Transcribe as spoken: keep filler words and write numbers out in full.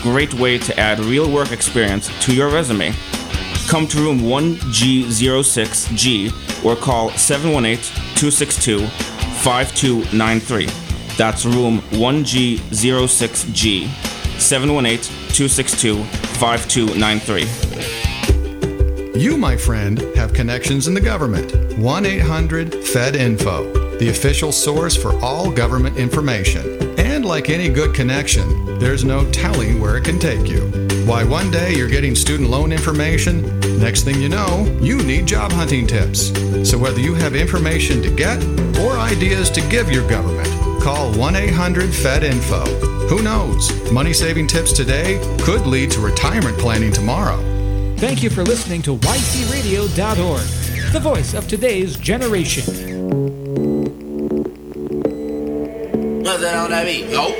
great way to add real work experience to your resume. Come to room one G zero six G or call seven one eight, two six two, five two nine three. That's room one G zero six G, seven one eight, two six two, five two nine three. You, my friend, have connections in the government. one eight hundred F E D info, the official source for all government information. And like any good connection, there's no telling where it can take you. Why, one day you're getting student loan information, next thing you know, you need job hunting tips. So whether you have information to get or ideas to give your government, call one eight hundred F E D info. Who knows? Money-saving tips today could lead to retirement planning tomorrow. Thank you for listening to Y C radio dot org, the voice of today's generation. Nothing on that beat. Nope.